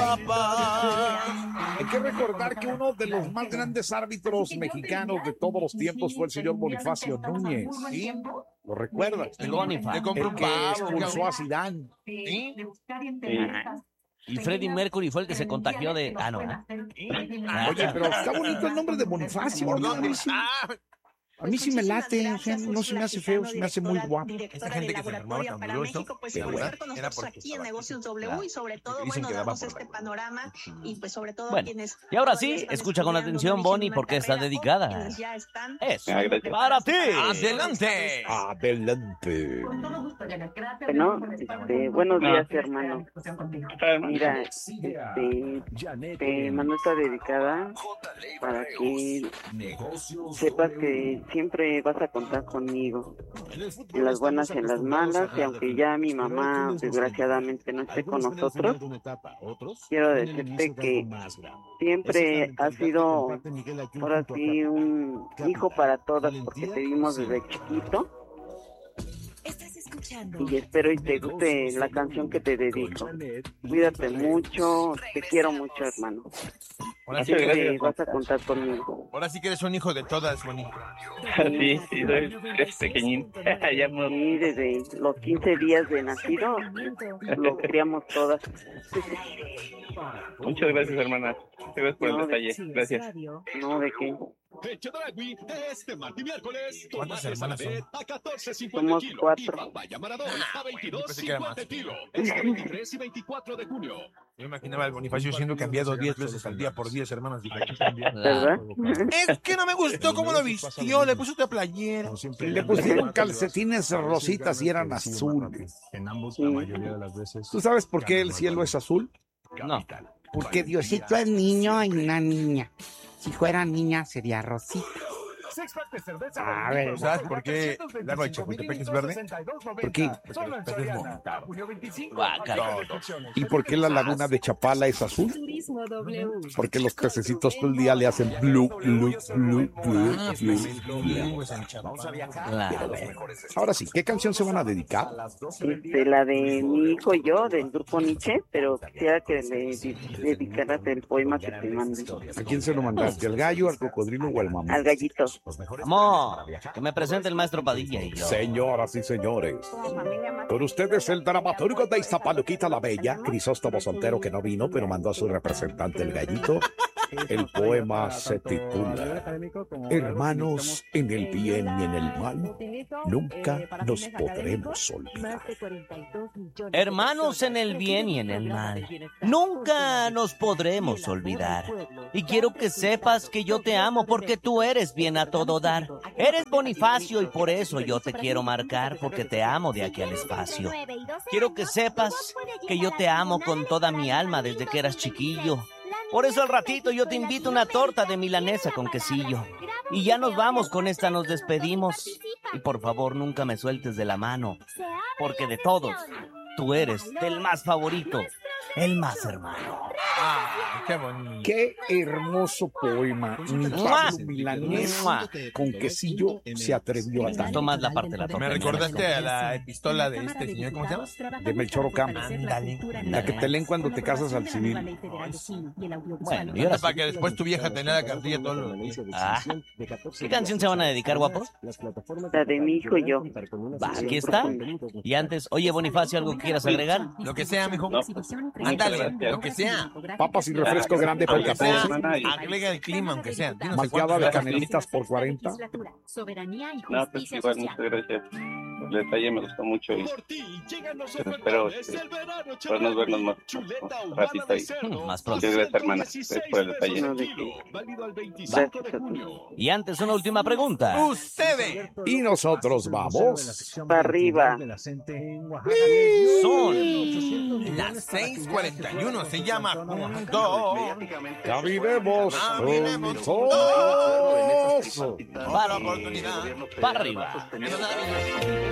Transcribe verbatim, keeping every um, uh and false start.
papá. Hay que recordar que uno de los más grandes árbitros mexicanos de todos los tiempos fue el señor Bonifacio Núñez. ¿Sí? ¿Lo recuerdas? El Bonifacio. Le compró El un que pavo. expulsó a Zidane. ¿Sí? Y Freddie Mercury fue el que se contagió de... Ah, no, ¿eh? Oye, pero está bonito el nombre de Bonifacio. ¿Por ¿no? dónde? A mí sí- Ah, A mí sí me late, o sea, no se me hace feo, se me hace muy guapo. esa gente que se enfermaba tan duro eso, pues pero por era estar con era nosotros porque aquí en estaba Negocios aquí. W Claro. y sobre todo, Dicen bueno, que daba darnos por este la- panorama y pues sobre todo Bueno, quienes y ahora todavía sí, están escucha con estudiando, atención, no Bonnie, inician porque una está carrera, o dedicada. quienes ya están Es Ah, gracias. para ti. ¡Adelante! Adelante. Bueno, este, buenos días, hermano. Mira, este, te mando esta dedicada para que sepas que siempre vas a contar conmigo, en las buenas y en las malas, y aunque ya mi mamá desgraciadamente no esté con nosotros, quiero decirte que siempre has sido, ahora sí, un hijo para todas, porque te vimos desde chiquito. Y espero y te guste la canción que te dedico. Cuídate mucho, te quiero mucho, hermano. Ahora Así sí, que gracias. vas a contar conmigo. Ahora sí que eres un hijo de todas, Bonnie. Sí, sí, soy es pequeñín. Ya no- Y desde los quince días de nacido, lo criamos todas. Muchas gracias, hermana. Gracias por el No, detalle. Gracias. No, de qué. Fecha Dragui de este martes y miércoles. ¿Cuántas Tomates hermanas Saladet son? a catorce cincuenta Somos kilo. cuatro. Y papaya Maradón a veintidós pensé que era cincuenta más. kilo. Este veintitrés y veinticuatro de junio. Yo imaginaba al Bonifacio siendo cambiado diez veces al día por diez hermanas diferentes. ¿Verdad? Es que no me gustó cómo lo vistió, le puso otra playera. Le pusieron calcetines rositas y eran azules. ¿Tú sabes por qué el cielo es azul? No. Porque Diosito es niño y una niña. Si fuera niña sería rosita. A ver, ¿Sabes por qué el agua de Chapultepec es verde? ¿por qué? Porque los peces montaron. Guácala. ¿Y por qué la laguna de Chapala es azul? Porque los pececitos todo el día le hacen blu, blu, blu, blu, Ah, blu, pues, blu. bilingües en Chapala. Claro. Ahora sí, ¿qué canción se van a dedicar? Este, la de mi hijo y yo, del grupo Nietzsche, pero quisiera que le di- dedicaras el poema que te mandé. ¿A quién se lo mandaste? ¿Al gallo, al cocodrilo o al mamá? Al gallito. Amor, que me presente el maestro Padilla y yo. Señoras y señores, con ustedes el dramaturgo de Iztapaluquita la Bella, Crisóstomo Soltero, que no vino, pero mandó a su representante el gallito. El poema se titula Hermanos en el bien y en el mal, nunca nos podremos olvidar. Hermanos en el bien y en el mal, nunca nos podremos olvidar. Y quiero que sepas que yo te amo porque tú eres bien a todo dar. Eres Bonifacio y por eso yo te quiero marcar, porque te amo de aquí al espacio. Quiero que sepas que yo te amo con toda mi alma desde que eras chiquillo. Por eso al ratito yo te invito una torta de milanesa con quesillo. Y ya nos vamos, con esta nos despedimos. Y por favor nunca me sueltes de la mano, porque de todos, tú eres el más favorito, el más hermano. Ah, qué bonito. Qué hermoso poema. Ni Pablo Milanés ¡Mua! con quesillo se atrevió a Me tanto. gustó más la parte de la torta. Me recordaste a la epistola de este señor, ¿cómo se llama? De Melchor Ocampo. Ándale. La que te leen cuando te casas al civil. Bueno, y ahora Para sí. que después tu vieja tenga la cartilla todos los días. Ah, ¿qué canción se van a dedicar, guapos? La de mi hijo y yo. Va, aquí está. Y antes, oye, Bonifacio, ¿algo que quieras agregar? Lo que sea, mijo. No. Ándale, gracias. lo que sea. Papas y refresco grande por Lo que sea, catorce. agrega el clima, aunque sea. Dinos Malteada de cuántos- canelitas por cuarenta. Soberanía y No, pues justicia igual, social. muchas gracias. El detalle me gustó mucho y Por ti llegan los Espero, ofertones este, del verano, podernos vernos más- Chuleta más ahumada ratito de ahí. cerdo, Más pronto. Muchas gracias, hermana. Gracias por el detalle. No, de kilo, qué. válido al veinticinco de junio. Y antes, una última pregunta. Ustedes. Y nosotros vamos. Para arriba. Son Las seis cuarenta y uno se llama Juntos. Caminemos Caminemos juntos. Para oportunidad. para arriba. Que nos da la vida.